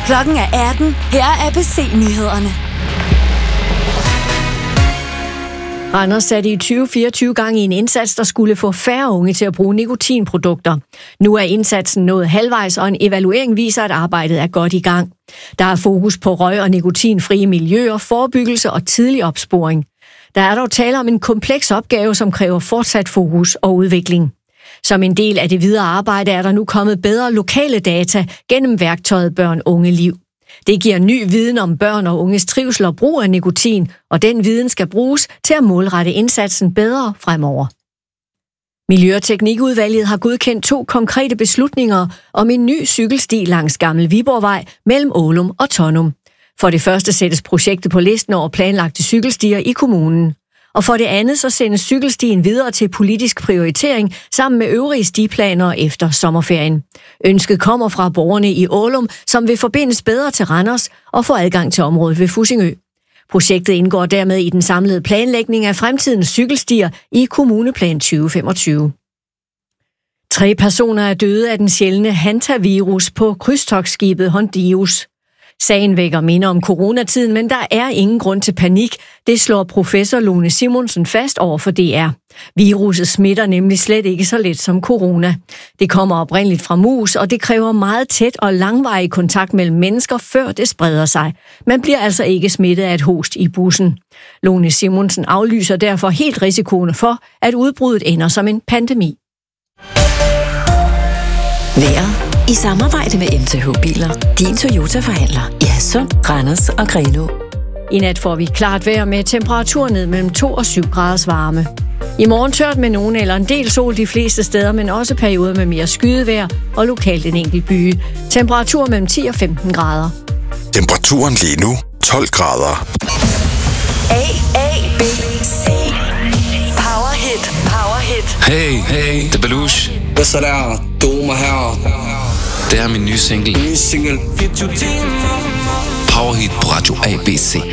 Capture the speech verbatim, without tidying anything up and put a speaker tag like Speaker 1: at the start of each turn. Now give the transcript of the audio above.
Speaker 1: Klokken er atten. Her er A B C-nyhederne.
Speaker 2: Randers satte i tyve fireogtyve gang i en indsats, der skulle få færre unge til at bruge nikotinprodukter. Nu er indsatsen nået halvvejs, og en evaluering viser, at arbejdet er godt i gang. Der er fokus på røg- og nikotinfrie miljøer, forebyggelse og tidlig opsporing. Der er dog tale om en kompleks opgave, som kræver fortsat fokus og udvikling. Som en del af det videre arbejde er der nu kommet bedre lokale data gennem værktøjet Børn-Unge Liv. Det giver ny viden om børn og unges trivsel og brug af nikotin, og den viden skal bruges til at målrette indsatsen bedre fremover. Miljø- og Teknikudvalget har godkendt to konkrete beslutninger om en ny cykelsti langs Gammel Viborgvej mellem Ålum og Tonum. For det første sættes projektet på listen over planlagte cykelstier i kommunen. Og for det andet så sendes cykelstien videre til politisk prioritering sammen med øvrige stiplaner efter sommerferien. Ønsket kommer fra borgerne i Ålum, som vil forbindes bedre til Randers og få adgang til området ved Fussingø. Projektet indgår dermed i den samlede planlægning af fremtidens cykelstier i Kommuneplan tyve femogtyve. Tre personer er døde af den sjældne hantavirus på krydstogtskibet Hondius. Sagen vækker minder om coronatiden, men der er ingen grund til panik. Det slår professor Lone Simonsen fast over for D R. Viruset smitter nemlig slet ikke så let som corona. Det kommer oprindeligt fra mus, og det kræver meget tæt og langvarig kontakt mellem mennesker, før det spreder sig. Man bliver altså ikke smittet af et host i bussen. Lone Simonsen aflyser derfor helt risikoen for, at udbruddet ender som en pandemi.
Speaker 3: Vejret i samarbejde med M T H Biler, din Toyota-forhandler i Hadsund, Randers og Grenaa.
Speaker 2: I nat får vi klart vejr med temperatur ned mellem to og syv graders varme. I morgen tørt med nogen eller en del sol de fleste steder, men også perioder med mere skydevejr og lokalt en enkelt byge. Temperatur mellem ti og femten grader.
Speaker 4: Temperaturen lige nu tolv grader.
Speaker 1: A, A, B, C. Power hit, power hit.
Speaker 5: Hey, hey, det er Belush.
Speaker 6: Hvad så der? Doma her.
Speaker 5: Det er min nye single.
Speaker 6: Ny single.
Speaker 5: Power hit på Radio A B C.